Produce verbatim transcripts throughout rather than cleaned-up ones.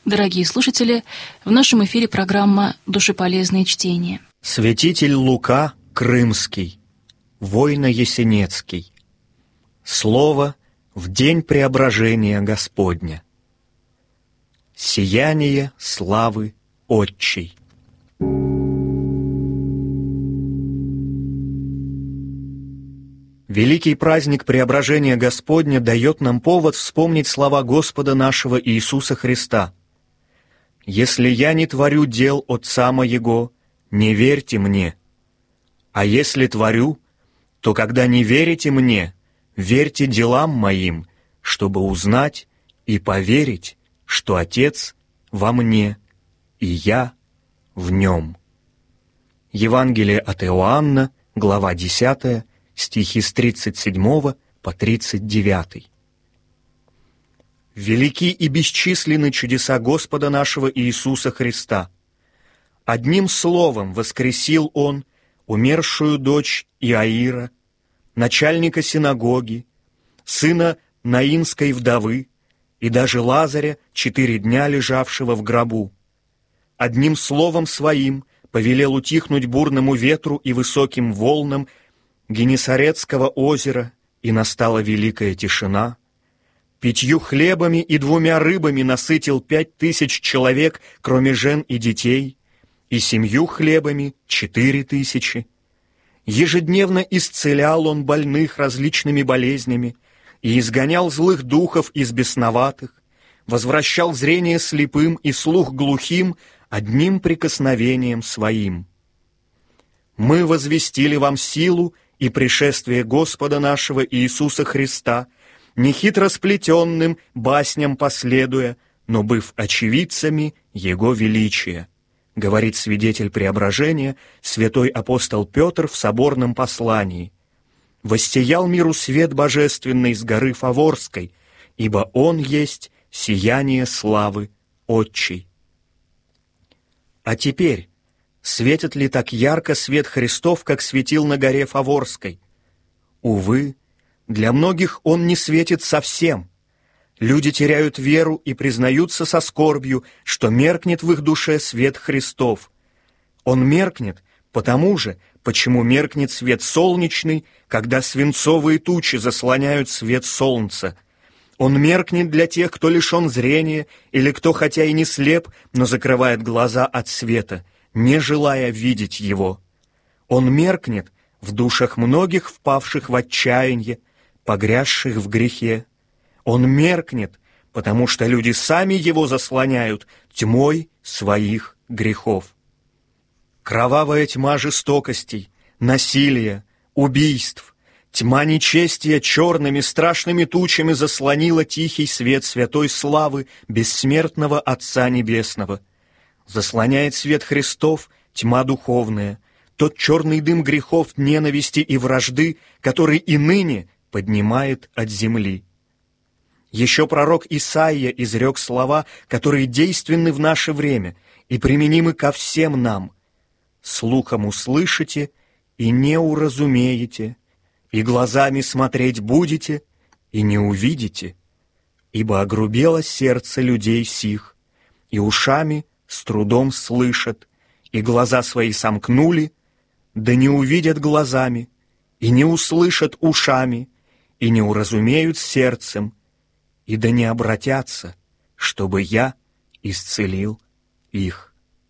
Дорогие слушатели, в нашем эфире программа «Душеполезные чтения». Святитель Лука Крымский, Войно-Есенецкий. Слово в день преображения Господня. Сияние славы Отчей. Великий праздник преображения Господня дает нам повод вспомнить слова Господа нашего Иисуса Христа. «Если я не творю дел Отца Моего, не верьте мне. А если творю, то когда не верите мне, верьте делам моим, чтобы узнать и поверить, что Отец во мне, и я в нем». Евангелие от Иоанна, глава десятая, стихи с тридцать седьмого по тридцать девятый. Велики и бесчисленны чудеса Господа нашего Иисуса Христа. Одним словом воскресил Он умершую дочь Иаира, начальника синагоги, сына Наинской вдовы и даже Лазаря, четыре дня лежавшего в гробу. Одним словом Своим повелел утихнуть бурному ветру и высоким волнам Генесарецкого озера, и настала великая тишина. Пятью хлебами и двумя рыбами насытил пять тысяч человек, кроме жен и детей, и семью хлебами четыре тысячи. Ежедневно исцелял Он больных различными болезнями и изгонял злых духов из бесноватых, возвращал зрение слепым и слух глухим одним прикосновением Своим. Мы возвестили вам силу и пришествие Господа нашего Иисуса Христа, нехитро сплетенным басням последуя, но быв очевидцами Его величия, говорит свидетель преображения, святой апостол Петр в соборном послании. «Воссиял миру свет божественный с горы Фаворской, ибо Он есть сияние славы Отчей». А теперь, светит ли так ярко свет Христов, как светил на горе Фаворской? Увы, для многих он не светит совсем. Люди теряют веру и признаются со скорбью, что меркнет в их душе свет Христов. Он меркнет потому же, почему меркнет свет солнечный, когда свинцовые тучи заслоняют свет солнца. Он меркнет для тех, кто лишен зрения, или кто, хотя и не слеп, но закрывает глаза от света, не желая видеть его. Он меркнет в душах многих впавших в отчаяние, погрязших в грехе. Он меркнет, потому что люди сами его заслоняют тьмой своих грехов. Кровавая тьма жестокостей, насилия, убийств, тьма нечестия черными страшными тучами заслонила тихий свет святой славы бессмертного Отца Небесного. Заслоняет свет Христов тьма духовная, тот черный дым грехов, ненависти и вражды, который и ныне поднимает от земли. Еще пророк Исаия изрек слова, которые действенны в наше время и применимы ко всем нам. «Слухом услышите и не уразумеете, и глазами смотреть будете и не увидите, ибо огрубело сердце людей сих, и ушами с трудом слышат, и глаза свои сомкнули, да не увидят глазами, и не услышат ушами, и не уразумеют сердцем, и да не обратятся, чтобы я исцелил их».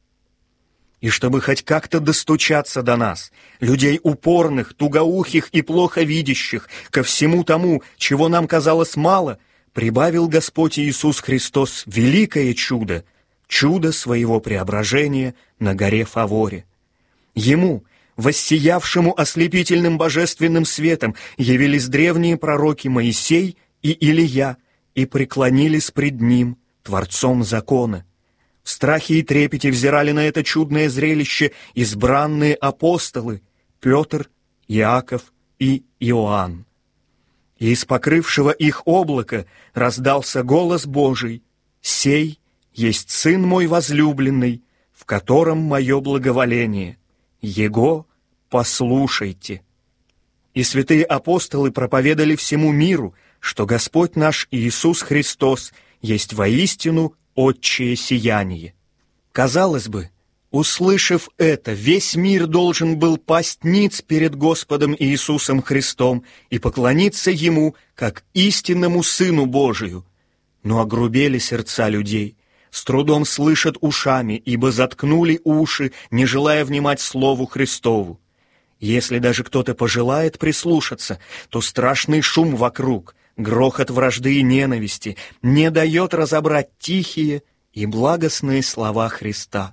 И чтобы хоть как-то достучаться до нас, людей упорных, тугоухих и плохо видящих, ко всему тому, чего нам казалось мало, прибавил Господь Иисус Христос великое чудо, чудо своего преображения на горе Фаворе. Ему, воссиявшему ослепительным божественным светом, явились древние пророки Моисей и Илия и преклонились пред Ним, Творцом закона. В страхе и трепете взирали на это чудное зрелище избранные апостолы Петр, Иаков и Иоанн. И из покрывшего их облака раздался голос Божий: «Сей есть Сын мой возлюбленный, в котором мое благоволение. Его послушайте». И святые апостолы проповедали всему миру, что Господь наш Иисус Христос есть воистину отчее сияние». Казалось бы, услышав это, весь мир должен был пасть ниц перед Господом Иисусом Христом и поклониться Ему, как истинному Сыну Божию. Но огрубели сердца людей, с трудом слышат ушами, ибо заткнули уши, не желая внимать Слову Христову. Если даже кто-то пожелает прислушаться, то страшный шум вокруг, грохот вражды и ненависти не дает разобрать тихие и благостные слова Христа.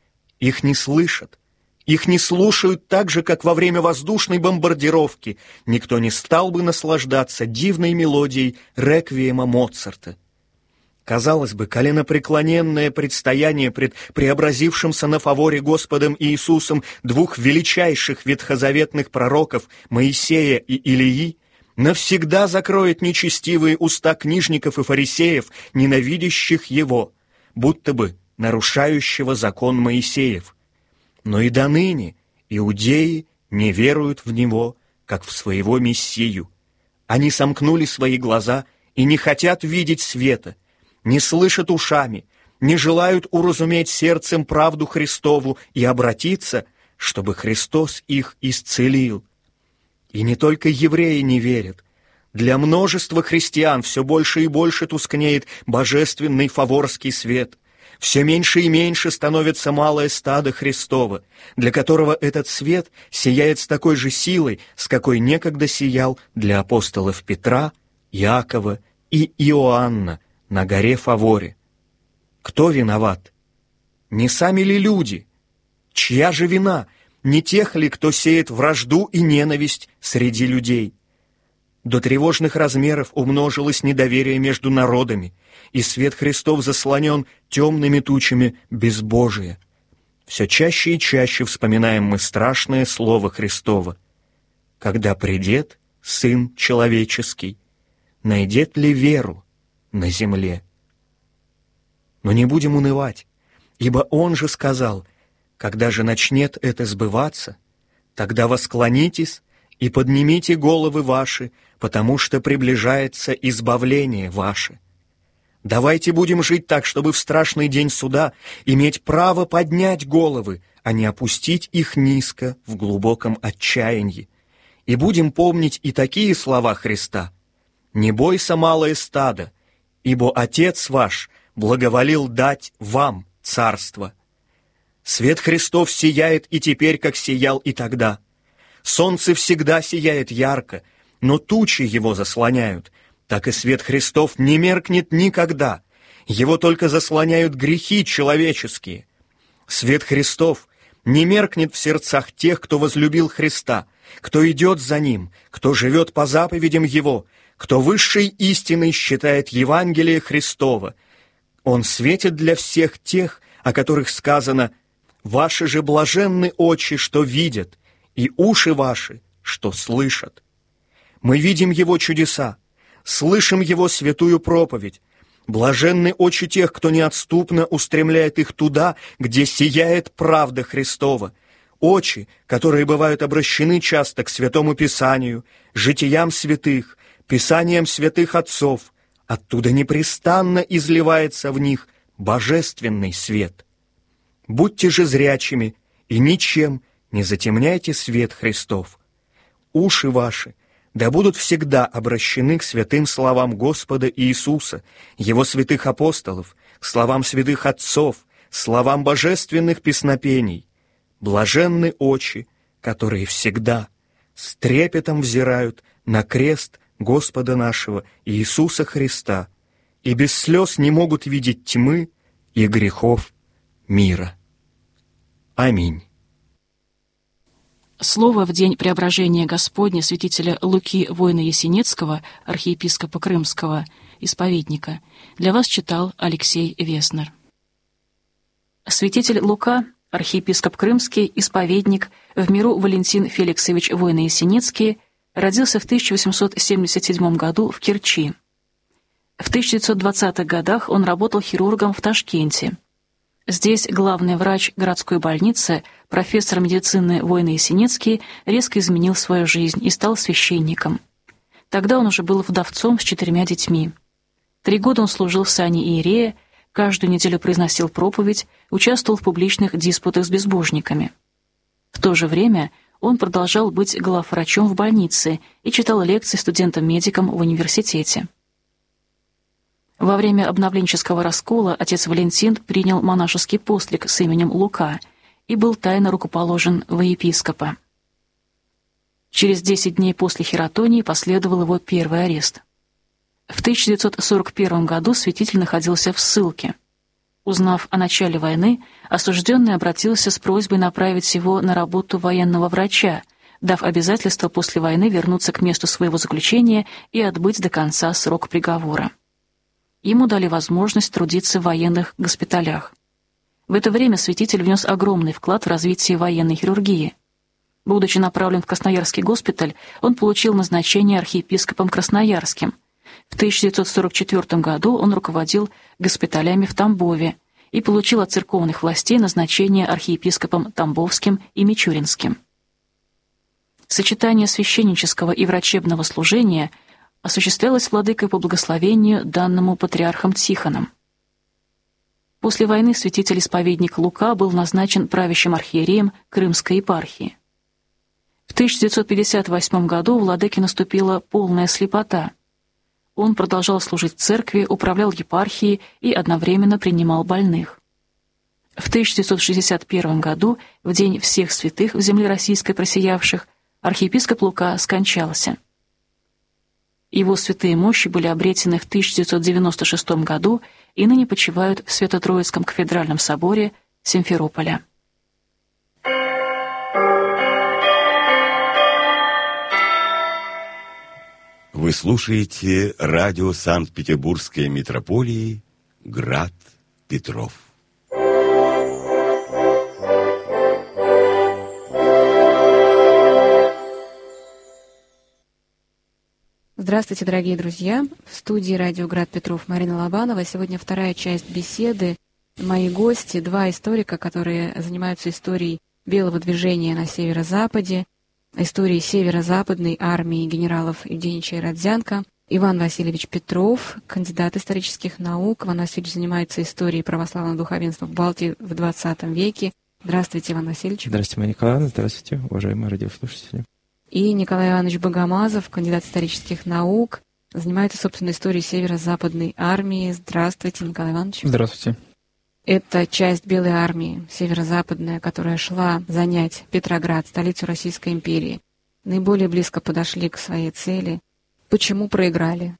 Их не слышат, их не слушают так же, как во время воздушной бомбардировки никто не стал бы наслаждаться дивной мелодией реквиема Моцарта. Казалось бы, коленопреклоненное предстояние пред преобразившимся на фаворе Господом Иисусом двух величайших ветхозаветных пророков Моисея и Илии навсегда закроет нечестивые уста книжников и фарисеев, ненавидящих Его, будто бы нарушающего закон Моисеев. Но и доныне иудеи не веруют в Него, как в своего Мессию. Они сомкнули свои глаза и не хотят видеть света, не слышат ушами, не желают уразуметь сердцем правду Христову и обратиться, чтобы Христос их исцелил. И не только евреи не верят. Для множества христиан все больше и больше тускнеет божественный фаворский свет. Все меньше и меньше становится малое стадо Христово, для которого этот свет сияет с такой же силой, с какой некогда сиял для апостолов Петра, Иакова и Иоанна на горе Фаворе. Кто виноват? Не сами ли люди? Чья же вина? Не тех ли, кто сеет вражду и ненависть среди людей? До тревожных размеров умножилось недоверие между народами, и свет Христов заслонен темными тучами безбожия. Все чаще и чаще вспоминаем мы страшное слово Христово: «Когда придет Сын Человеческий, найдет ли веру на земле?» Но не будем унывать, ибо Он же сказал: «Когда же начнет это сбываться, тогда восклонитесь и поднимите головы ваши, потому что приближается избавление ваше». Давайте будем жить так, чтобы в страшный день суда иметь право поднять головы, а не опустить их низко в глубоком отчаянии. И будем помнить и такие слова Христа: «Не бойся, малое стадо, ибо Отец ваш благоволил дать вам царство». Свет Христов сияет и теперь, как сиял и тогда. Солнце всегда сияет ярко, но тучи его заслоняют. Так и свет Христов не меркнет никогда. Его только заслоняют грехи человеческие. Свет Христов не меркнет в сердцах тех, кто возлюбил Христа, кто идет за Ним, кто живет по заповедям Его, кто высшей истиной считает Евангелие Христово. Он светит для всех тех, о которых сказано: «Ваши же блаженны очи, что видят, и уши ваши, что слышат». Мы видим Его чудеса, слышим Его святую проповедь. Блаженны очи тех, кто неотступно устремляет их туда, где сияет правда Христова. Очи, которые бывают обращены часто к Святому Писанию, житиям святых, Писаниям святых отцов. Оттуда непрестанно изливается в них божественный свет. Будьте же зрячими и ничем не затемняйте свет Христов. Уши ваши да будут всегда обращены к святым словам Господа Иисуса, Его святых апостолов, к словам святых отцов, словам божественных песнопений. Блаженны очи, которые всегда с трепетом взирают на крест Господа нашего Иисуса Христа и без слез не могут видеть тьмы и грехов мира. Аминь. Слово в день преображения Господня святителя Луки Войно-Ясенецкого, архиепископа Крымского, исповедника, для вас читал Алексей Веснер. Святитель Лука, архиепископ Крымский, исповедник, в миру Валентин Феликсович Войно-Ясенецкий, родился в тысяча восемьсот семьдесят седьмом году в Керчи. В тысяча девятьсот двадцатых годах он работал хирургом в Ташкенте. Здесь главный врач городской больницы, профессор медицины Войно-Ясенецкий, резко изменил свою жизнь и стал священником. Тогда он уже был вдовцом с четырьмя детьми. Три года он служил в сане иерея, каждую неделю произносил проповедь, участвовал в публичных диспутах с безбожниками. В то же время он продолжал быть главврачом в больнице и читал лекции студентам-медикам в университете. Во время обновленческого раскола отец Валентин принял монашеский постриг с именем Лука и был тайно рукоположен во епископа. Через десять дней после хератонии последовал его первый арест. В тысяча девятьсот сорок первом году святитель находился в ссылке. Узнав о начале войны, осужденный обратился с просьбой направить его на работу военного врача, дав обязательство после войны вернуться к месту своего заключения и отбыть до конца срок приговора. Ему дали возможность трудиться в военных госпиталях. В это время святитель внес огромный вклад в развитие военной хирургии. Будучи направлен в Красноярский госпиталь, он получил назначение архиепископом Красноярским. В тысяча девятьсот сорок четвёртом году он руководил госпиталями в Тамбове и получил от церковных властей назначение архиепископом Тамбовским и Мичуринским. Сочетание священнического и врачебного служения осуществлялось владыкой по благословению, данному патриархом Тихоном. После войны святитель-исповедник Лука был назначен правящим архиереем Крымской епархии. В тысяча девятьсот пятьдесят восьмом году у владыки наступила полная слепота. Он продолжал служить в церкви, управлял епархией и одновременно принимал больных. В тысяча девятьсот шестьдесят первом году, в день всех святых в земле российской просиявших, архиепископ Лука скончался. Его святые мощи были обретены в тысяча девятьсот девяносто шестом году и ныне почивают в Свято-Троицком кафедральном соборе Симферополя. Вы слушаете радио Санкт-Петербургской митрополии «Град Петров». Здравствуйте, дорогие друзья! В студии радио «Град Петров» Марина Лобанова. Сегодня вторая часть беседы. Мои гости, два историка, которые занимаются историей белого движения на северо-западе, историей северо-западной армии генералов Евгеньевича и Родзянко. Иван Васильевич Петров, кандидат исторических наук. Иван Васильевич занимается историей православного духовенства в Балтии в двадцатом веке. Здравствуйте, Иван Васильевич. Здравствуйте, Мария Николаевна. Здравствуйте, уважаемые радиослушатели. И Николай Иванович Богомазов, кандидат исторических наук, занимается, собственно, историей северо-западной армии. Здравствуйте, Николай Иванович. Здравствуйте. Это часть Белой армии, северо-западная, которая шла занять Петроград, столицу Российской империи. Наиболее близко подошли к своей цели. Почему проиграли?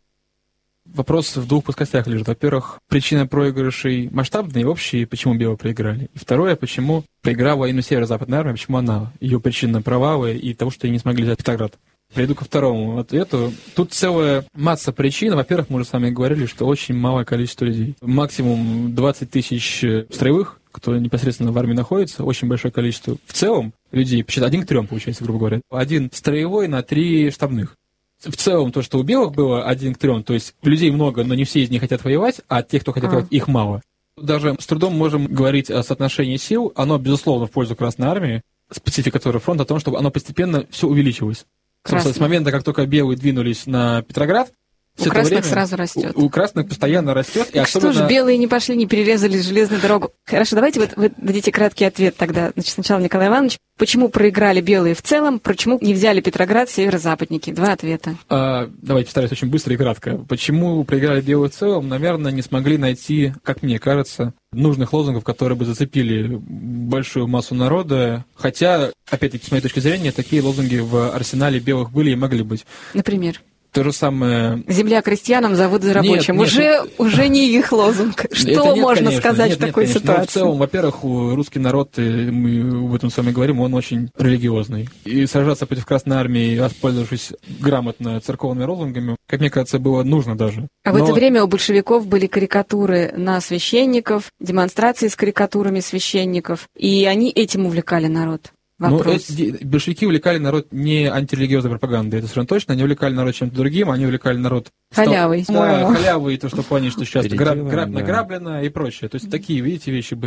Вопрос в двух плоскостях лежит. Во-первых, причина проигрышей масштабные, общие, почему белые проиграли. И второе, почему проиграла именно северо-западная армия, почему она, ее причина провалы и того, что они не смогли взять Петроград. Перейду ко второму ответу. Тут целая масса причин. Во-первых, мы уже с вами говорили, что очень малое количество людей. Максимум двадцать тысяч строевых, кто непосредственно в армии находится, очень большое количество. В целом людей, почти один к трем, получается, грубо говоря. Один строевой на три штабных. В целом, то, что у белых было один к трем, то есть людей много, но не все из них хотят воевать, а тех, кто хотят а. воевать, их мало. Даже с трудом можем говорить о соотношении сил. Оно, безусловно, в пользу Красной Армии. Специфика которой фронта о том, чтобы оно постепенно все увеличилось. С момента, как только белые двинулись на Петроград, у красных время, сразу растет. У, у красных постоянно растет. И особенно... Что ж, белые не пошли, не перерезали железную дорогу. Хорошо, давайте вы, вы дадите краткий ответ тогда. Значит, сначала Николай Иванович. Почему проиграли белые в целом? Почему не взяли Петроград северо-западники? Два ответа. А, давайте постараюсь очень быстро и кратко. Почему проиграли белые в целом? Наверное, не смогли найти, как мне кажется, нужных лозунгов, которые бы зацепили большую массу народа. Хотя, опять-таки, с моей точки зрения, такие лозунги в арсенале белых были и могли быть. Например? То же самое... Земля крестьянам, заводы рабочим. Нет, уже, нет, уже не их лозунг. Что нет, можно конечно, сказать нет, в такой нет, ситуации? Но в целом, во-первых, русский народ, мы об этом с вами говорим, он очень религиозный. И сражаться против Красной Армии, воспользовавшись грамотно церковными лозунгами, как мне кажется, было нужно даже. А но... в это время у большевиков были карикатуры на священников, демонстрации с карикатурами священников, и они этим увлекали народ. Вопрос. Но эти, большевики увлекали народ не антирелигиозной пропагандой, это совершенно точно. Они увлекали народ чем-то другим, они увлекали народ... Халявой. Да, халявой, и то, что поняли, что сейчас граб, граб, награблено и прочее. То есть такие, видите, вещи были.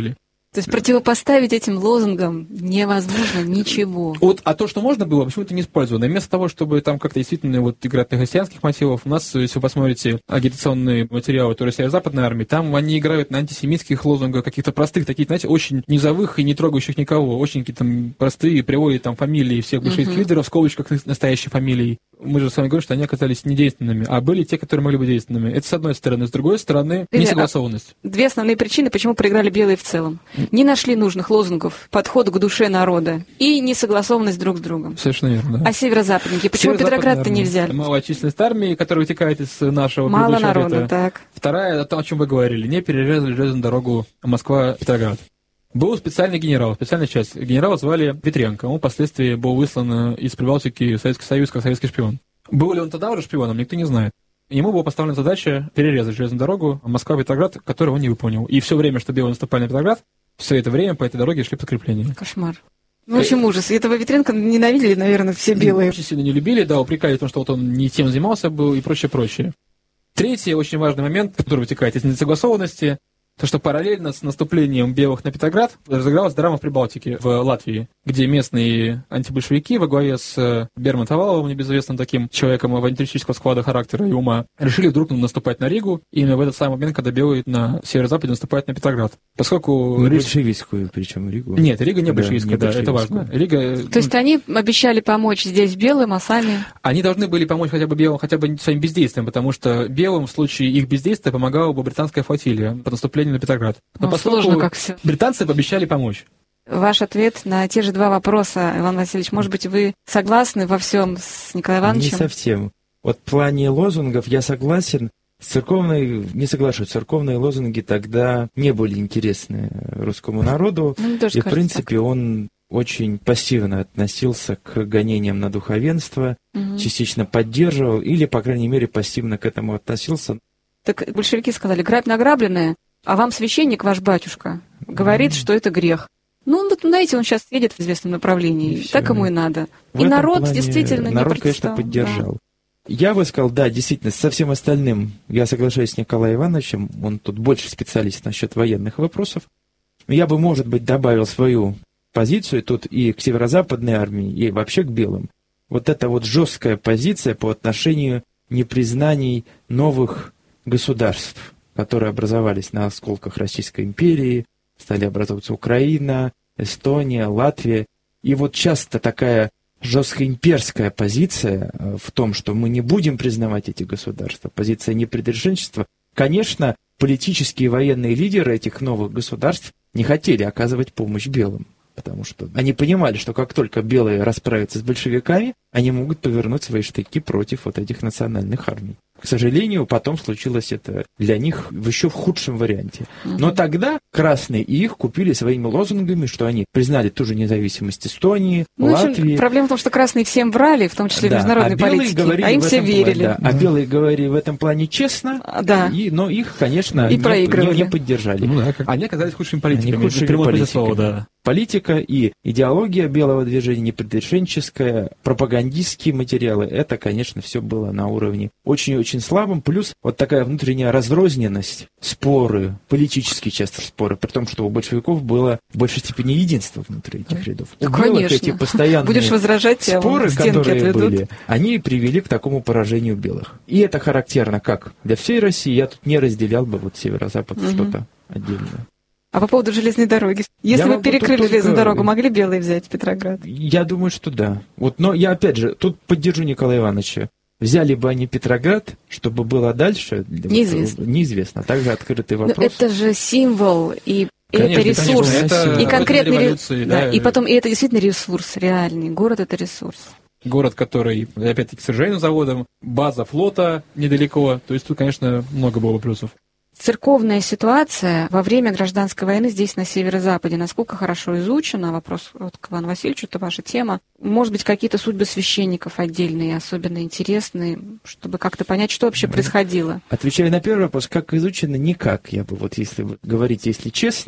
То есть противопоставить этим лозунгам невозможно ничего. Вот, а то, что можно было, почему-то не использовано. И вместо того, чтобы там как-то действительно вот играть на христианских мотивах, у нас, если вы посмотрите агитационные материалы той Северо-Западной армии, там они играют на антисемитских лозунгах, каких-то простых, таких, знаете, очень низовых и не трогающих никого. Очень какие-то простые, приводят там фамилии всех большевистских uh-huh. лидеров, в скобочках настоящие фамилии. Мы же с вами говорим, что они оказались недейственными, а были те, которые могли быть действенными. Это с одной стороны. С другой стороны, несогласованность. Две основные причины, почему проиграли белые в целом. Не нашли нужных лозунгов, подход к душе народа и несогласованность друг с другом. Совершенно верно. Да. А северо-западники? Почему Петроград-то не взяли? Малая численность армии, которая вытекает из нашего Мало предыдущего народа, ответа. так. Вторая, о том, о чем вы говорили. Не перерезали железную дорогу Москва-Петроград. Был специальный генерал, специальная часть. Генерала звали Петренко. Он впоследствии был выслан из Прибалтики в Советский Союз как советский шпион. Был ли он тогда уже шпионом, никто не знает. Ему была поставлена задача перерезать железную дорогу Москва-Петроград, которую он не выполнил. И все время, что белые наступали на Петроград, все это время по этой дороге шли подкрепления. Кошмар. Ну, в общем, ужас. И этого Петренко ненавидели, наверное, все белые. Очень сильно не любили, да, упрекали в том, что вот он не тем занимался был и прочее, прочее. Третий очень важный момент, который вытекает из несогласованности, то, что параллельно с наступлением белых на Петроград разыгралась драма в Прибалтике, в Латвии, где местные антибольшевики во главе с Берман-Таваловым, небезызвестным таким человеком авантюристического склада характера и ума, решили вдруг наступать на Ригу, именно в этот самый момент, когда белые на северо-западе наступают на Петроград. Поскольку... Не речь... большевистскую, причем Ригу. Нет, Рига не большевистская, да, да, это важно. Рига... То есть они обещали помочь здесь белым, а сами... Они должны были помочь хотя бы белым, хотя бы своим бездействием, потому что белым в случае их бездействия помогала бы британская флотилия по наступлению на Петроград. Но ну, сложно как все. Британцы пообещали помочь. Ваш ответ на те же два вопроса, Иван Васильевич, может быть, вы согласны во всем с Николаем Ивановичем? Не совсем. Вот в плане лозунгов я согласен. Церковные, не соглашусь, церковные лозунги тогда не были интересны русскому народу. Ну, и, в принципе, так. Он очень пассивно относился к гонениям на духовенство, угу. частично поддерживал или, по крайней мере, пассивно к этому относился. Так большевики сказали, грабь награбленное, а вам священник, ваш батюшка, говорит, mm. что это грех. Ну, вот, знаете, он сейчас едет в известном направлении, так ему и надо. В и народ действительно народ, не конечно, поддержал. Да. Я бы сказал, да, действительно, со всем остальным я соглашаюсь с Николаем Ивановичем, он тут больше специалист насчет военных вопросов. Я бы, может быть, добавил свою позицию тут и к северо-западной армии, и вообще к белым. Вот эта вот жесткая позиция по отношению непризнаний новых государств, которые образовались на осколках Российской империи, стали образовываться Украина, Эстония, Латвия. И вот часто такая жесткая имперская позиция в том, что мы не будем признавать эти государства, позиция непредрешенчества. Конечно, политические и военные лидеры этих новых государств не хотели оказывать помощь белым, потому что они понимали, что как только белые расправятся с большевиками, они могут повернуть свои штыки против вот этих национальных армий. К сожалению, потом случилось это для них в еще в худшем варианте. Но тогда красные и их купили своими лозунгами, что они признали ту же независимость Эстонии, ну, Латвии. Общем, проблема в том, что красные всем врали, в том числе в да. международной а политике, а им все верили. Плане, да. А белые говорили в этом плане честно, да. и, но их, конечно, и не, не, не поддержали. Ну, да, они оказались худшими политиками. Они худшими политиками. Слова, да. Политика и идеология белого движения, непредрешенческая, пропагандистские материалы, это, конечно, все было на уровне очень-очень слабым. Плюс вот такая внутренняя разрозненность, споры, политические часто споры, при том, что у большевиков было в большей степени единство внутри этих рядов. У белых конечно. Эти постоянные Будешь возражать, споры, которые отведут. были, они привели к такому поражению белых. И это характерно как для всей России. Я тут не разделял бы вот северо-запад угу. что-то отдельное. А по поводу железной дороги. Если я бы перекрыли только... железную дорогу, могли белые взять Петроград? Я думаю, что да. Вот, но я опять же тут поддержу Николая Ивановича. Взяли бы они Петроград, чтобы было дальше? Неизвестно. Вот, неизвестно. Также открытый вопрос. Но это же символ, и конечно, это ресурс, конечно, это и конкретный революции, да, да. И потом, и это действительно ресурс реальный. Город — это ресурс. Город, который, опять-таки, с оружейным заводом, база флота недалеко. То есть тут, конечно, много было плюсов. Церковная ситуация во время гражданской войны здесь, на северо-западе, насколько хорошо изучена? Вопрос вот к Ивану Васильевичу, это ваша тема. Может быть, какие-то судьбы священников отдельные, особенно интересные, чтобы как-то понять, что вообще происходило? Отвечая на первый вопрос, как изучено, никак. Я бы вот, если говорить, если честно,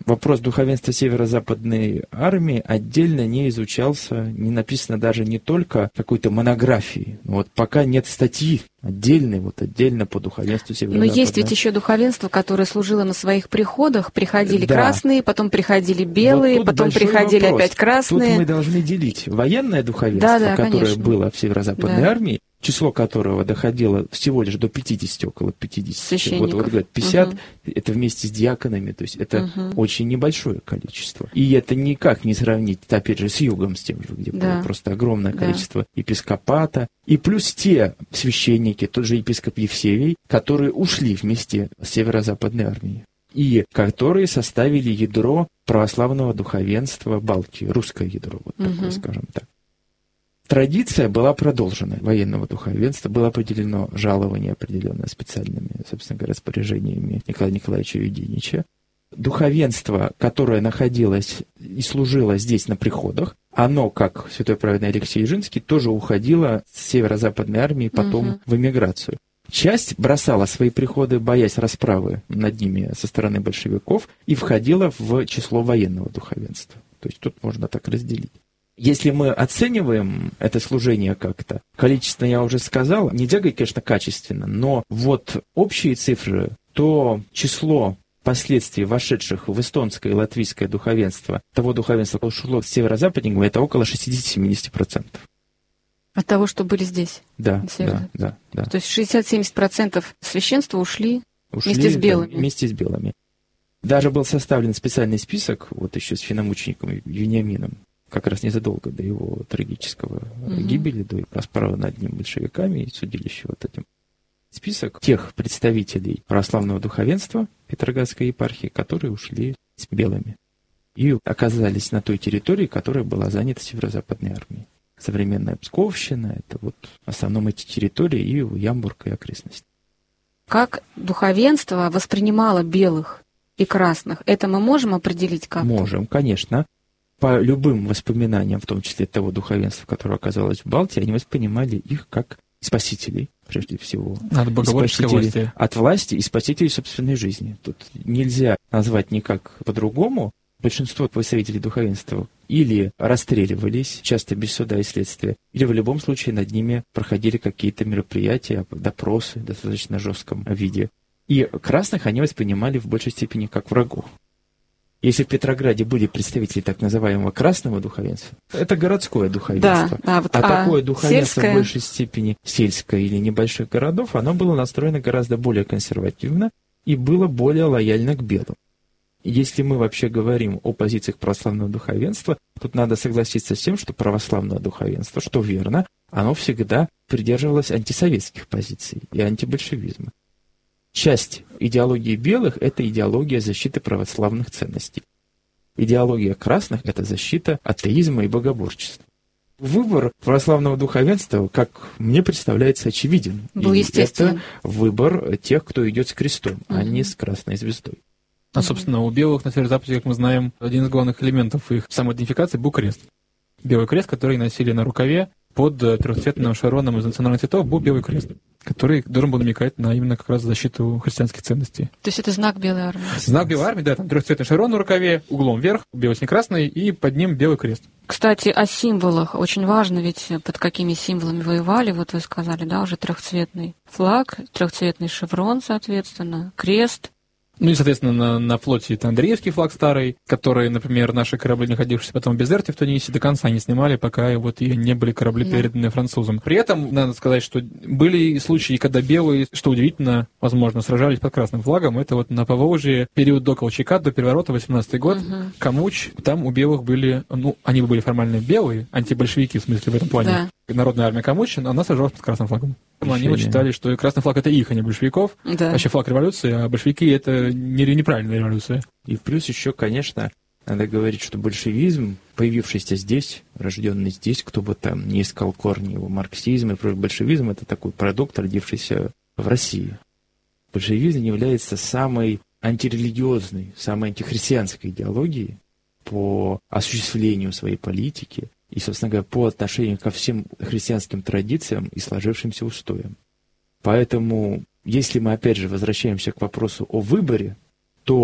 вопрос духовенства Северо-Западной армии отдельно не изучался, не написано даже не только какой-то монографии. Вот пока нет статьи отдельной, вот отдельно по духовенству Северо-Западной. Но есть ведь еще духовенство, которое служило на своих приходах. Приходили да. красные, потом приходили белые, вот потом приходили вопрос. опять красные. Тут мы должны делить военное духовенство, да, да, которое конечно. было в Северо-Западной да. армии, число которого доходило всего лишь до пятидесяти, около пятидесяти. Вот, вот говорят, пятьдесят, угу. это вместе с диаконами, то есть это угу. очень небольшое количество. И это никак не сравнить, опять же, с югом, с тем же, где да. было просто огромное количество да. епископата. И плюс те священники, тот же епископ Евсевий, которые ушли вместе с Северо-Западной армией. И которые составили ядро православного духовенства Балтии, русское ядро, вот угу. такое, скажем так. Традиция была продолжена военного духовенства, было определено жалование, определенное специальными, собственно говоря, распоряжениями Николая Николаевича Юдинича. Духовенство, которое находилось и служило здесь на приходах, оно, как святой праведный Алексей Ежинский, тоже уходило с Северо-Западной армии потом угу. в эмиграцию. Часть бросала свои приходы, боясь расправы над ними со стороны большевиков, и входила в число военного духовенства. То есть тут можно так разделить. Если мы оцениваем это служение как-то, количественно я уже сказал, нельзя говорить, конечно, качественно, но вот общие цифры, то число впоследствии вошедших в эстонское и латвийское духовенство, того духовенства, которое ушло с северо-западника, это около шестьдесят-семьдесят процентов. От того, что были здесь? Да, да, да, да. То есть шестьдесят-семьдесят процентов священства ушли, ушли вместе с белыми? Да, вместе с белыми. Даже был составлен специальный список, вот еще с финомучеником Вениамином, как раз незадолго до его трагического угу. гибели, до расправы над ним большевиками и судилища вот этим. Список тех представителей православного духовенства Петроградской епархии, которые ушли с белыми и оказались на той территории, которая была занята Северо-Западной армией. Современная Псковщина, это вот в основном эти территории и Ямбург и окрестности. Как духовенство воспринимало белых и красных, это мы можем определить как-то? Можем, конечно. По любым воспоминаниям, в том числе того духовенства, которое оказалось в Балтии, они воспринимали их как спасителей, прежде всего. От богоборческой власти. От власти и спасителей собственной жизни. Тут нельзя назвать никак по-другому. Большинство представителей духовенства или расстреливались, часто без суда и следствия, или в любом случае над ними проходили какие-то мероприятия, допросы в достаточно жестком виде. И красных они воспринимали в большей степени как врагов. Если в Петрограде были представители так называемого красного духовенства, это городское духовенство. Да, да, вот, а, а такое духовенство сельское... в большей степени сельское или небольших городов, оно было настроено гораздо более консервативно и было более лояльно к белым. Если мы вообще говорим о позициях православного духовенства, тут надо согласиться с тем, что православное духовенство, что верно, оно всегда придерживалось антисоветских позиций и антибольшевизма. Часть идеологии белых – это идеология защиты православных ценностей. Идеология красных – это защита атеизма и богоборчества. Выбор православного духовенства, как мне представляется, очевиден. Был и естественно. Это выбор тех, кто идет с крестом, угу. а не с красной звездой. А, собственно, у белых на северо-западе, как мы знаем, один из главных элементов их самоидентификации был крест. Белый крест, который носили на рукаве, под трехцветным шароном из национальных цветов был белый крест, который должен был намекать на именно как раз защиту христианских ценностей. То есть это знак белой армии? Знак белой армии, да, там трехцветный шарон на рукаве, углом вверх, бело-сине-красный, и под ним белый крест. Кстати, о символах. Очень важно, ведь под какими символами воевали, вот вы сказали, да, уже трехцветный флаг, трехцветный шеврон, соответственно, крест. Ну и, соответственно, на, на флоте это Андреевский флаг старый, который, например, наши корабли, находившиеся потом в Безерте в Тунисе, до конца не снимали, пока вот и не были корабли переданы yeah. французам. При этом, надо сказать, что были случаи, когда белые, что удивительно, возможно, сражались под красным флагом. Это вот на Поволжье, период до Колчака, до переворота, восемнадцатый год, uh-huh. Камуч, там у белых были, ну, они были формально белые, антибольшевики, в смысле, в этом плане. Yeah. Народная армия Камуч, она сражалась под красным флагом. Решение. Они вот считали, что красный флаг — это их, а не большевиков. Да. Вообще флаг революции, а большевики — это не, неправильная революция. И плюс еще, конечно, надо говорить, что большевизм, появившийся здесь, рожденный здесь, кто бы там не искал корни его марксизма, и большевизм — это такой продукт, родившийся в России. Большевизм является самой антирелигиозной, самой антихристианской идеологией по осуществлению своей политики, и, собственно говоря, по отношению ко всем христианским традициям и сложившимся устоям. Поэтому, если мы, опять же, возвращаемся к вопросу о выборе, то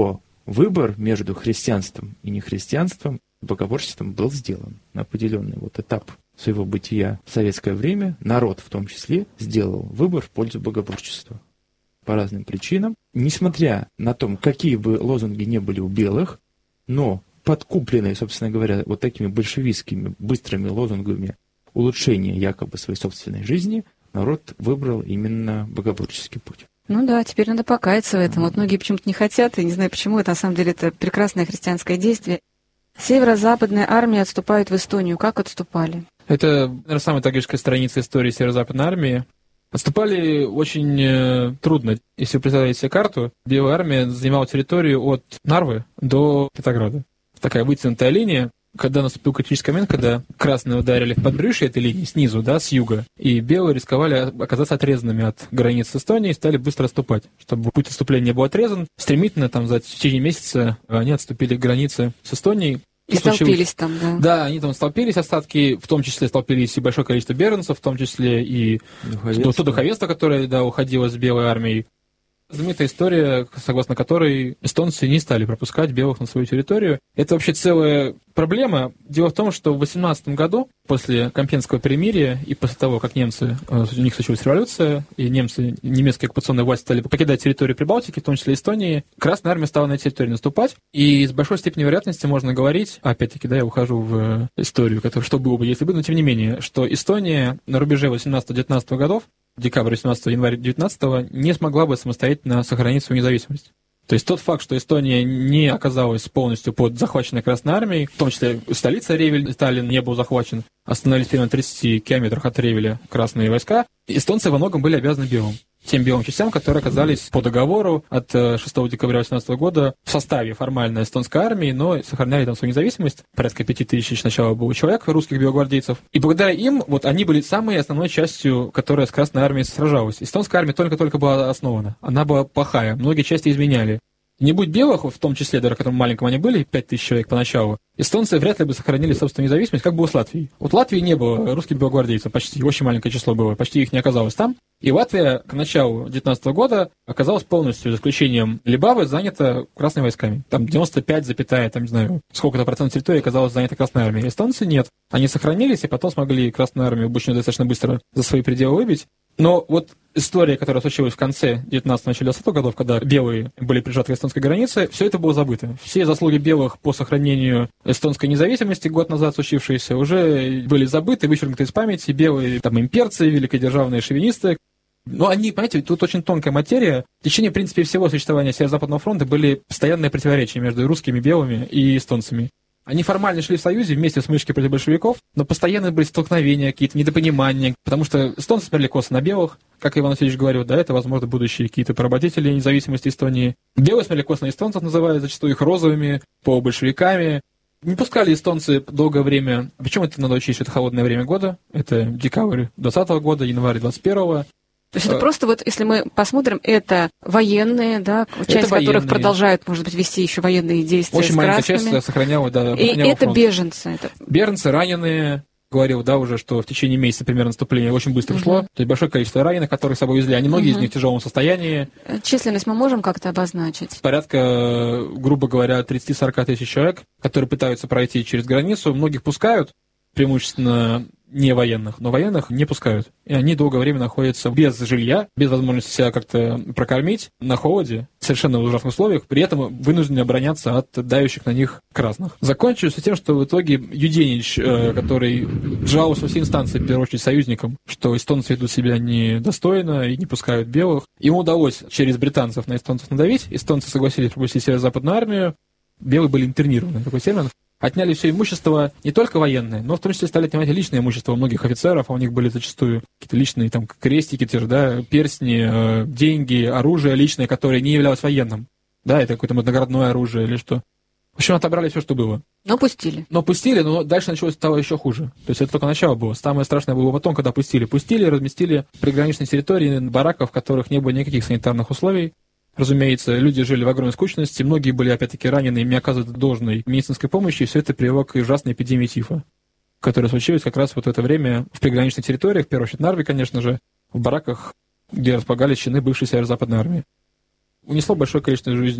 выбор между христианством и нехристианством, богоборчеством был сделан на определенный вот этап своего бытия в советское время. Народ в том числе сделал выбор в пользу богоборчества по разным причинам. Несмотря на то, какие бы лозунги не были у белых, но подкупленные, собственно говоря, вот такими большевистскими быстрыми лозунгами улучшения якобы своей собственной жизни, народ выбрал именно богоборческий путь. Ну да, теперь надо покаяться в этом. Вот многие почему-то не хотят, и не знаю почему, это на самом деле это прекрасное христианское действие. Северо-западная армия отступает в Эстонию. Как отступали? Это, наверное, самая трагическая страница истории Северо-западной армии. Отступали очень э, трудно. Если вы представляете себе карту, Белая армия занимала территорию от Нарвы до Петрограда. Такая вытянутая линия. Когда наступил критический момент, когда красные ударили в подбрюшье этой линии снизу, да, с юга, и белые рисковали оказаться отрезанными от границ с Эстонией и стали быстро отступать. Чтобы путь отступления был отрезан, стремительно, там, за в течение месяца они отступили к границе с Эстонией. И столпились там, да. Да, они там столпились, остатки, в том числе столпились и большое количество беженцев, в том числе и духовенство, то духовенство, которое, да, уходило с Белой армией. Знаменитая история, согласно которой эстонцы не стали пропускать белых на свою территорию. Это вообще целая проблема. Дело в том, что в восемнадцатом году, после Компьенского перемирия и после того, как немцы, у них случилась революция, и немцы, немецкие оккупационные власти стали покидать территорию Прибалтики, в том числе Эстонии, Красная армия стала на эти территории наступать. И с большой степенью вероятности можно говорить, опять-таки, да, я ухожу в историю, которая, что было бы, если бы, но тем не менее, что Эстония на рубеже восемнадцатого-девятнадцатого годов, декабрь восемнадцатого, январь девятнадцатого, не смогла бы самостоятельно сохранить свою независимость. То есть тот факт, что Эстония не оказалась полностью под захваченной Красной армией, в том числе столица Ревель, Таллин, не был захвачен, остановились примерно в тридцати километрах от Ревеля красные войска, эстонцы во многом были обязаны белым. Тем белым частям, которые оказались по договору от шестого декабря восемнадцатого года в составе формально эстонской армии, но сохраняли там свою независимость. Порядка пяти тысяч сначала было человек, русских белогвардейцев. И благодаря им вот они были самой основной частью, которая с Красной армией сражалась. Эстонская армия только-только была основана. Она была плохая, многие части изменяли. Не будь белых, в том числе, даже которым маленьком они были, пять тысяч человек поначалу, эстонцы вряд ли бы сохранили собственную независимость, как было с Латвией. Вот в Латвии не было русских белогвардейцев, почти, очень маленькое число было, почти их не оказалось там. И Латвия к началу девятнадцатого года оказалась полностью, за исключением Либавы, занята красными войсками. Там девяносто пять, там, не знаю, сколько-то процентов территории оказалась занята Красной армией. Эстонцы нет. Они сохранились, и потом смогли Красную армию обычно достаточно быстро за свои пределы выбить. Но вот история, которая случилась в конце девятнадцатого, начале двадцатых годов, когда белые были прижаты к эстонской границе, все это было забыто. Все заслуги белых по сохранению эстонской независимости год назад случившиеся уже были забыты, вычеркнуты из памяти. Белые там имперцы, великодержавные шовинисты. Но они, понимаете, тут очень тонкая материя. В течение, в принципе, всего существования Северо-Западного фронта были постоянные противоречия между русскими, белыми и эстонцами. Они формально шли в союзе вместе с мышкой против большевиков, но постоянно были столкновения, какие-то недопонимания, потому что эстонцы смотрели косо на белых, как Иван Васильевич говорил, да, это, возможно, будущие какие-то поработители независимости Эстонии. Белые смотрели косо на эстонцев, называют зачастую их розовыми, полубольшевиками. Не пускали эстонцы долгое время, причем это надо учесть, что это холодное время года, это декабрь двадцатого года, январь двадцать первого. То есть это просто вот, если мы посмотрим, это военные, да, часть военные. Которых продолжают, может быть, вести еще военные действия очень с маленькая красными. часть сохраняла, да, и это фронт. беженцы. Это... Беженцы, раненые. Говорил, да, уже, что в течение месяца примерно наступление очень быстро uh-huh. шло. То есть большое количество раненых, которых с собой везли. Они многие uh-huh. из них в тяжелом состоянии. Численность мы можем как-то обозначить? Порядка, грубо говоря, тридцать-сорок тысяч человек, которые пытаются пройти через границу. Многих пускают, преимущественно не военных, но военных не пускают. И они долгое время находятся без жилья, без возможности себя как-то прокормить, на холоде, совершенно в ужасных условиях, при этом вынуждены обороняться от давящих на них красных. Закончилось тем, что в итоге Юденич, который жаловался во все инстанции, в первую очередь союзникам, что эстонцы ведут себя недостойно и не пускают белых, ему удалось через британцев на эстонцев надавить, эстонцы согласились пропустить Северо-Западную армию, белые были интернированы, такой термин. Отняли все имущество, не только военное, но в том числе стали отнимать личное имущество у многих офицеров, а у них были зачастую какие-то личные там крестики, те же, да, перстни, э, деньги, оружие личное, которое не являлось военным. Да, это какое-то наградное оружие или что. В общем, отобрали все, что было. Но пустили. Но пустили, но дальше началось стало еще хуже. То есть это только начало было. Самое страшное было потом, когда пустили. Пустили, разместили приграничные территории бараков, в которых не было никаких санитарных условий. Разумеется, люди жили в огромной скучности, многие были, опять-таки, ранены, им не оказывают должной медицинской помощи, и все это привело к ужасной эпидемии тифа, которая случилась как раз вот в это время в приграничных территориях, в первую очередь Нарве, конечно же, в бараках, где располагались чины бывшей Северо-Западной армии. Унесло большое количество жизней,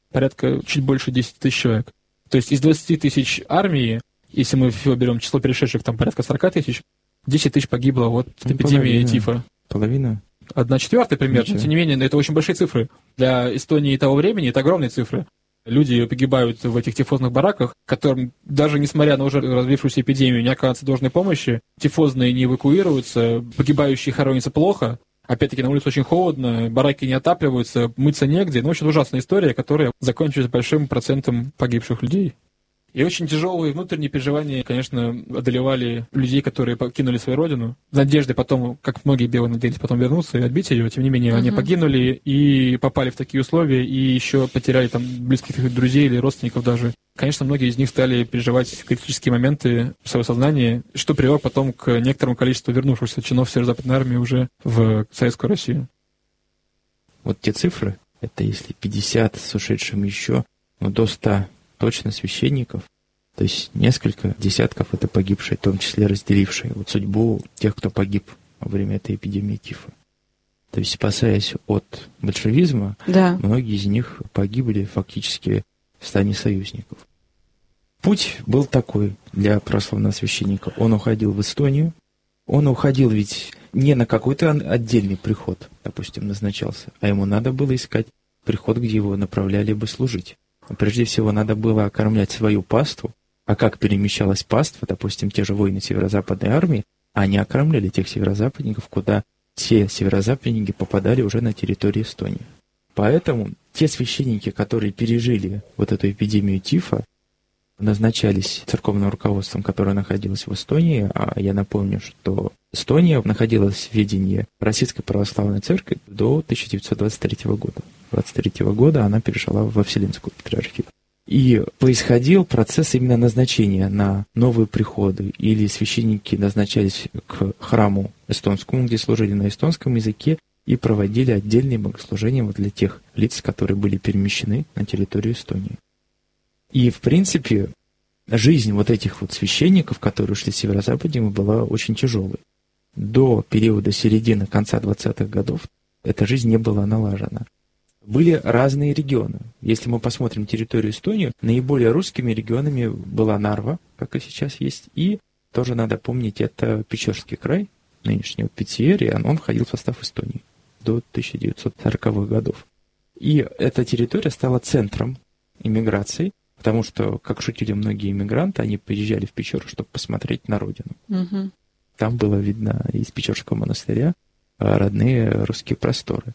порядка чуть больше десять тысяч человек. То есть из двадцати тысяч армии, если мы всего берем число перешедших, там порядка сорок тысяч, десять тысяч погибло от ну, эпидемии половина. Тифа. Половина? Одна четвертая примерно, Ничего. но тем не менее, это очень большие цифры. Для Эстонии того времени это огромные цифры. Люди погибают в этих тифозных бараках, которым даже несмотря на уже развившуюся эпидемию не оказывается должной помощи, тифозные не эвакуируются, погибающие хоронятся плохо, опять-таки на улице очень холодно, бараки не отапливаются, мыться негде. Ну, очень ужасная история, которая закончилась большим процентом погибших людей. И очень тяжелые внутренние переживания, конечно, одолевали людей, которые покинули свою родину. С надеждой потом, как многие белые надеялись потом вернуться и отбить ее, тем не менее, uh-huh. они погинули и попали в такие условия, и еще потеряли там близких их друзей или родственников даже. Конечно, многие из них стали переживать критические моменты в своем сознании, что привело потом к некоторому количеству вернувшихся чинов Северо-Западной армии уже в Советскую Россию. Вот те цифры, это если пятьдесят с ушедшим еще, ну, до ста точно священников, то есть несколько десятков это погибшие, в том числе разделившие вот судьбу тех, кто погиб во время этой эпидемии тифа. То есть, спасаясь от большевизма, да. многие из них погибли фактически в стане союзников. Путь был такой для православного священника. Он уходил в Эстонию, он уходил ведь не на какой-то отдельный приход, допустим, назначался, а ему надо было искать приход, где его направляли бы служить. Прежде всего, надо было окормлять свою паству. А как перемещалась паства, допустим, те же воины Северо-Западной армии, они окормляли тех северозападников, куда те северозападники попадали уже на территорию Эстонии. Поэтому те священники, которые пережили вот эту эпидемию тифа, назначались церковным руководством, которое находилось в Эстонии. А я напомню, что Эстония находилась в ведении Российской Православной Церкви до тысяча девятьсот двадцать третьего года. двадцать третьего года она перешла во Вселенскую Патриархию. И происходил процесс именно назначения на новые приходы, или священники назначались к храму эстонскому, где служили на эстонском языке, и проводили отдельные богослужения вот для тех лиц, которые были перемещены на территорию Эстонии. И, в принципе, жизнь вот этих вот священников, которые ушли с северо-западнее, была очень тяжелой. До периода середины, конца двадцатых годов эта жизнь не была налажена. Были разные регионы. Если мы посмотрим территорию Эстонии, наиболее русскими регионами была Нарва, как и сейчас есть, и тоже надо помнить, это Печорский край, нынешний вот Петсиери, он входил в состав Эстонии до тысяча девятьсот сороковых годов. И эта территория стала центром иммиграции, потому что, как шутили многие иммигранты, они приезжали в Печору, чтобы посмотреть на родину. Угу. Там было видно из Печорского монастыря родные русские просторы.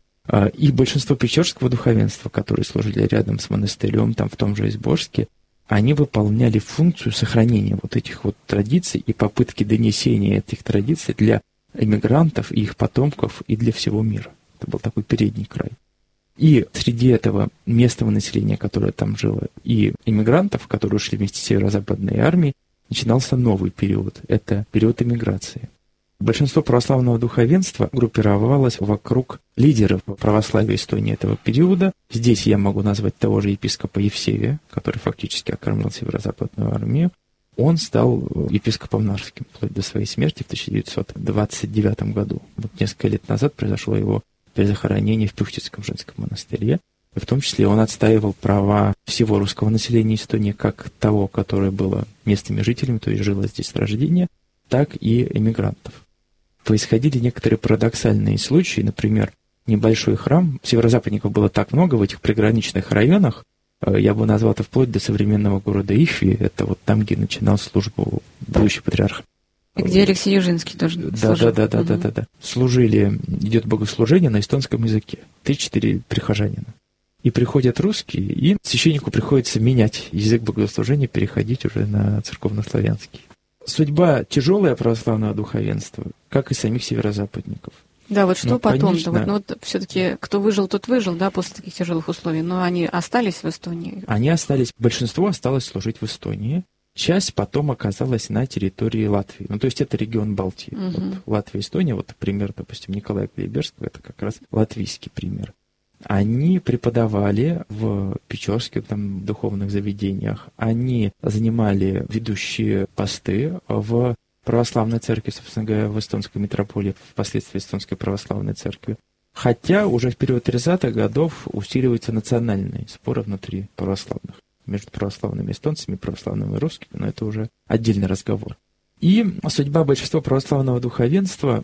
И большинство печорского духовенства, которые служили рядом с монастырем, там в том же Изборске, они выполняли функцию сохранения вот этих вот традиций и попытки донесения этих традиций для эмигрантов и их потомков и для всего мира. Это был такой передний край. И среди этого местного населения, которое там жило, и эмигрантов, которые ушли вместе с северо-западной армией, начинался новый период. Это период эмиграции. Большинство православного духовенства группировалось вокруг лидеров православия Эстонии этого периода. Здесь я могу назвать того же епископа Евсевия, который фактически окормил северо-западную армию. Он стал епископом Нарвским вплоть до своей смерти в тысяча девятьсот двадцать девятом году. Вот несколько лет назад произошло его перезахоронение в Пюхтицком женском монастыре. И в том числе он отстаивал права всего русского населения Эстонии, как того, которое было местными жителями, то есть жило здесь с рождения, так и эмигрантов. Происходили некоторые парадоксальные случаи, например, небольшой храм, северозападников было так много в этих приграничных районах, я бы назвал это вплоть до современного города Ифи, это вот там, где начинал службу будущий патриарх. И где Алексей Южинский тоже да, служил. Да, да, да, угу. да, да, да. Служили, идет богослужение на эстонском языке, три-четыре прихожанина. И приходят русские, и священнику приходится менять язык богослужения, переходить уже на церковнославянский. Судьба тяжелая православного духовенства, как и самих северозападников. Да, вот что ну, потом? конечно, вот, ну, вот все-таки кто выжил, тот выжил, да, после таких тяжелых условий. Но они остались в Эстонии. Они остались, большинство осталось служить в Эстонии. Часть потом оказалась на территории Латвии. Ну, то есть это регион Балтии. Угу. Вот Латвия, Эстония, вот пример, допустим, Николая Клейберского, это как раз латвийский пример. Они преподавали в печорских там, духовных заведениях, они занимали ведущие посты в православной церкви, собственно говоря, в эстонской митрополии, впоследствии эстонской православной церкви. Хотя уже в период тридцатых годов усиливаются национальные споры внутри православных, между православными эстонцами, православными русскими, но это уже отдельный разговор. И судьба большинства православного духовенства,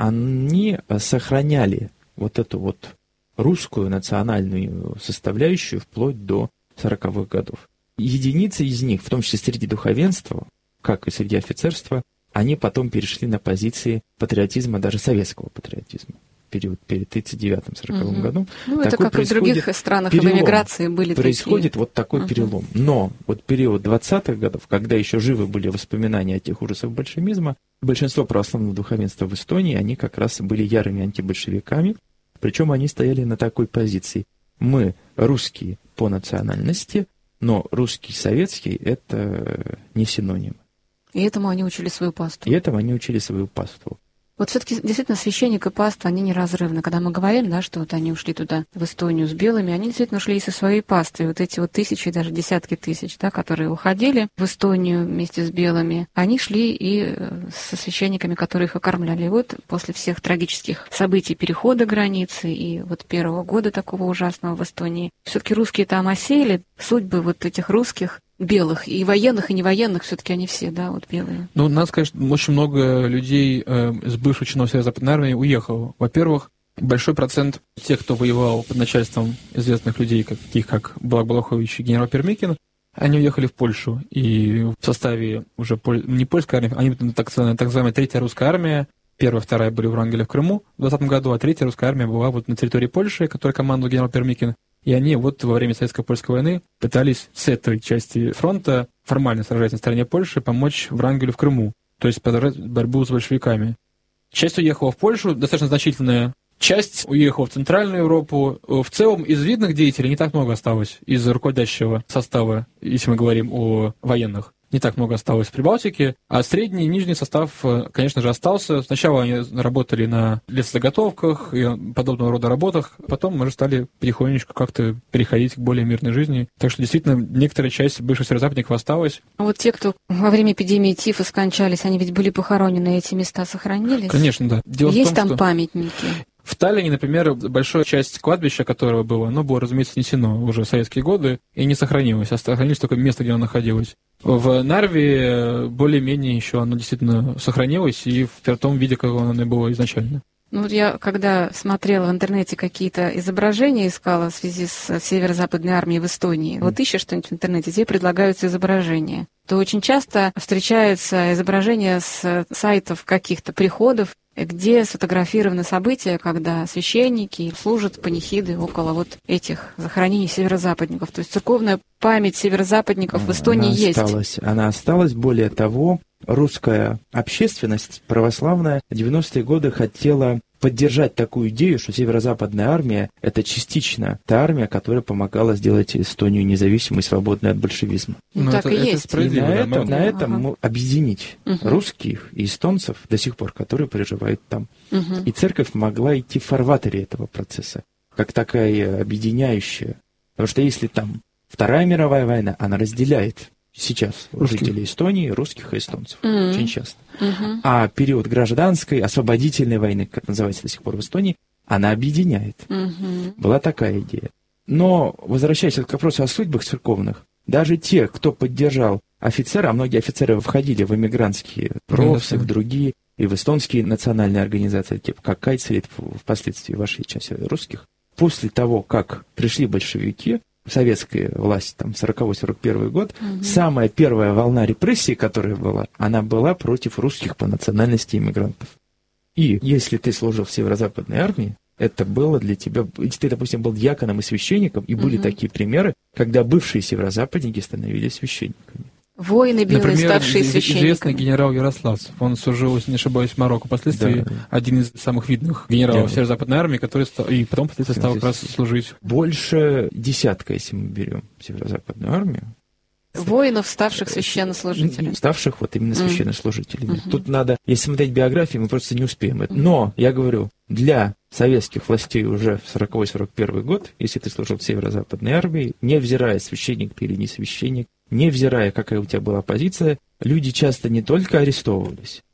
они сохраняли вот эту вот русскую национальную составляющую вплоть до сороковых годов. Единицы из них, в том числе среди духовенства, как и среди офицерства, они потом перешли на позиции патриотизма, даже советского патриотизма. Период перед тридцать девятым сороковым угу. годом. Ну, это как и в других странах перелом, в эмиграции были происходит такие. вот такой угу. перелом. Но вот период двадцатых годов, когда еще живы были воспоминания о тех ужасах большевизма, большинство православного духовенства в Эстонии, они как раз были ярыми антибольшевиками, причем они стояли на такой позиции. Мы русские по национальности, но русский советский – это не синоним. И этому они учили свою паству. И этому они учили свою паству. Вот все-таки действительно священник и паства, они неразрывны. Когда мы говорим, да, что вот они ушли туда, в Эстонию с белыми, они действительно ушли и со своей паствой. Вот эти вот тысячи, даже десятки тысяч, да, которые уходили в Эстонию вместе с белыми, они шли и со священниками, которые их окормляли. И вот после всех трагических событий перехода границы и вот первого года такого ужасного в Эстонии, все-таки русские там осели, судьбы вот этих русских, белых, и военных, и невоенных, все-таки они все, да, вот белые. Ну, надо сказать, что очень много людей э, с бывших чинов Северо-Западной армии уехало. Во-первых, большой процент тех, кто воевал под начальством известных людей, как, таких как Балак Балахович и генерал Пермикин, они уехали в Польшу. И в составе уже поль... не польской армии, они так, так называемая третья русская армия, первая, вторая были в Врангеле в Крыму в двадцатом году, а третья русская армия была вот на территории Польши, которой командовал генерал Пермикин. И они вот во время Советско-Польской войны пытались с этой части фронта, формально сражаясь на стороне Польши, помочь Врангелю в Крыму, то есть продолжать борьбу с большевиками. Часть уехала в Польшу, достаточно значительная часть уехала в Центральную Европу. В целом из видных деятелей не так много осталось, из руководящего состава, если мы говорим о военных. Не так много осталось в Прибалтике, а средний и нижний состав, конечно же, остался. Сначала они работали на лесозаготовках и подобного рода работах, потом мы же стали потихонечку как-то переходить к более мирной жизни. Так что, действительно, некоторая часть бывших северозападников осталась. А вот те, кто во время эпидемии тифа скончались, они ведь были похоронены, эти места сохранились? Конечно, да. Дело Есть в том, там что... памятники? В Таллине, например, большая часть кладбища, которого было, оно было, разумеется, снесено уже в советские годы и не сохранилось, а сохранилось только место, где оно находилось. В Нарве более-менее еще оно действительно сохранилось и в том виде, как оно было изначально. Ну вот я, когда смотрела в интернете какие-то изображения, искала в связи с Северо-Западной армией в Эстонии, вот ищешь что-нибудь в интернете, тебе предлагаются изображения, то очень часто встречаются изображения с сайтов каких-то приходов, где сфотографированы события, когда священники служат панихиды около вот этих захоронений северозападников. То есть церковная память северозападников в Эстонии она есть. Осталась. Она осталась. Более того, русская общественность православная в девяностые годы хотела поддержать такую идею, что Северо-Западная армия – это частично та армия, которая помогала сделать Эстонию независимой и свободной от большевизма. Ну, Но так это, и это есть. И на, да, этом, мы... на этом ага. объединить угу. русских и эстонцев до сих пор, которые проживают там. Угу. И церковь могла идти в фарватере этого процесса, как такая объединяющая. Потому что если там Вторая мировая война, она разделяет сейчас русских. Жителей Эстонии, русских и эстонцев. Mm-hmm. Очень часто. Mm-hmm. А период гражданской, освободительной войны, как называется до сих пор в Эстонии, она объединяет. Mm-hmm. Была такая идея. Но, возвращаясь к вопросу о судьбах церковных, даже те, кто поддержал офицера, а многие офицеры входили в эмигрантские профсы, в другие, и в эстонские национальные организации, типа как Кайцерит, впоследствии вашей части русских, после того, как пришли большевики, советская власть, там, сороковой сорок первый год, угу. самая первая волна репрессий, которая была, она была против русских по национальности иммигрантов. И если ты служил в Северо-Западной армии, это было для тебя... Если ты, допустим, был дьяконом и священником, и были угу. такие примеры, когда бывшие северозападники становились священниками. Воины белые, Например, ставшие священниками. Известный генерал Ярославцев. Он служил, если не ошибаюсь, в Марокко. Впоследствии да. один из самых видных генералов да. Северо-Западной армии, который стал, и потом впоследствии стал как раз служить. Больше десятка, если мы берем Северо-Западную армию. Воинов, ставших священнослужителями. Ставших вот именно священнослужителями. Mm-hmm. Тут надо, если смотреть биографии, мы просто не успеем. Но, я говорю, для советских властей уже в сороковой сорок первый год, если ты служил в Северо-Западной армии, невзирая, священник ты или не священник, невзирая, какая у тебя была позиция, люди часто не только арестовывались,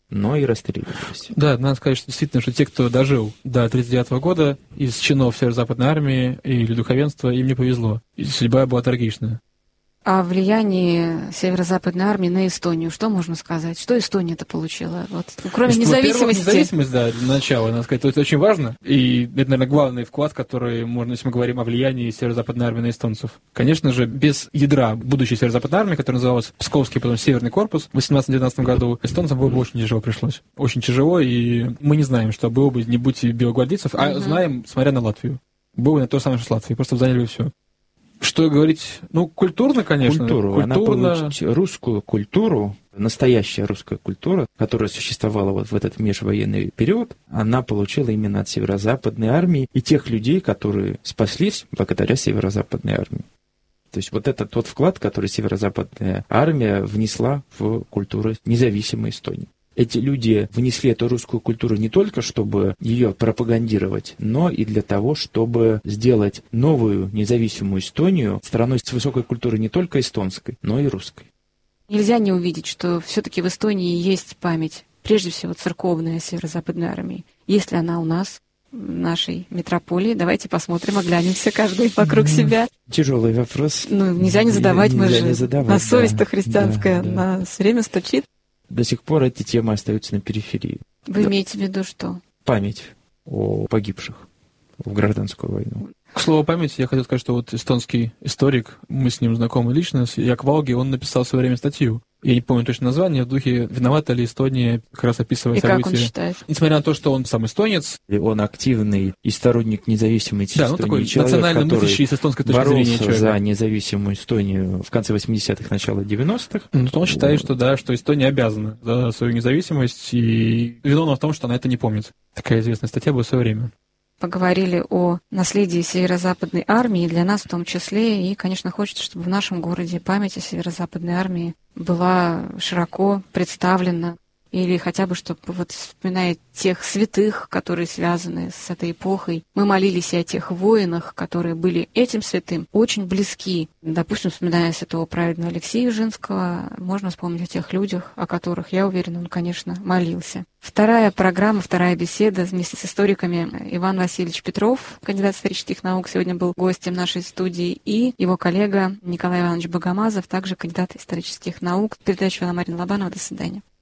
но и расстреливались. Да, надо сказать, что действительно, что те, кто дожил до тридцать девятого года, из чинов Северо-Западной армии или духовенства, им не повезло. И судьба была трагичная. О влиянии Северо-Западной армии на Эстонию что можно сказать? Что Эстония-то получила? Вот, кроме Значит, независимости. Независимость, да, для начала, надо сказать, это очень важно. И это, наверное, главный вклад, который можно, если мы говорим о влиянии Северо-Западной армии на эстонцев. Конечно же, без ядра будущей Северо-Западной армии, которая называлась Псковский, потом Северный корпус, в восемнадцатом-девятнадцатом году эстонцам было бы очень тяжело пришлось. Очень тяжело, и мы не знаем, что было бы, не будь белогвардейцев, а угу. знаем, смотря на Латвию. Было бы на то самое, что с Латвией, просто заняли все. Что говорить? Ну, культурно, конечно. Культуру. Культурно... Она получит русскую культуру, настоящая русская культура, которая существовала вот в этот межвоенный период, она получила именно от Северо-Западной армии и тех людей, которые спаслись благодаря Северо-Западной армии. То есть вот это тот вклад, который Северо-Западная армия внесла в культуру независимой Эстонии. Эти люди внесли эту русскую культуру не только, чтобы ее пропагандировать, но и для того, чтобы сделать новую независимую Эстонию страной с высокой культурой не только эстонской, но и русской. Нельзя не увидеть, что все-таки в Эстонии есть память, прежде всего церковная Северо-Западной армии. Есть ли она у нас, в нашей метрополии? Давайте посмотрим, оглянемся каждый вокруг себя. Тяжелый вопрос. Ну, нельзя не задавать, мы нельзя же не задавать, на совесть-то да, христианская да, да. на все время стучит. До сих пор эти темы остаются на периферии. Вы да. имеете в виду что? Память о погибших в гражданскую войну. К слову памяти, я хотел сказать, что вот эстонский историк, мы с ним знакомы лично, Як Валги, он написал в свое время статью. Я не помню точно название, в духе «Виновата ли Эстония», как раз описывая И события. как он считает? Несмотря на то, что он сам эстонец. И он активный и сторонник независимой Эстонии. Да, ну такой человек, национально мыслящий с эстонской точки боролся зрения человек. за независимую Эстонию в конце восьмидесятых, начало девяностых. Ну, он считает, что да, что Эстония обязана за свою независимость, и виновна в том, что она это не помнит. Такая известная статья была в свое время. Поговорили о наследии Северо-Западной армии, для нас в том числе, и, конечно, хочется, чтобы в нашем городе память о Северо-Западной армии была широко представлена, или хотя бы, чтобы, вот вспоминая тех святых, которые связаны с этой эпохой, мы молились и о тех воинах, которые были этим святым очень близки. Допустим, вспоминая святого праведного Алексея Женского, можно вспомнить о тех людях, о которых, я уверена, он, конечно, молился. Вторая программа, вторая беседа вместе с историками. Иван Васильевич Петров, кандидат исторических наук, сегодня был гостем нашей студии, и его коллега Николай Иванович Богомазов, также кандидат исторических наук. Передачу вела Марина Лобанова. До свидания.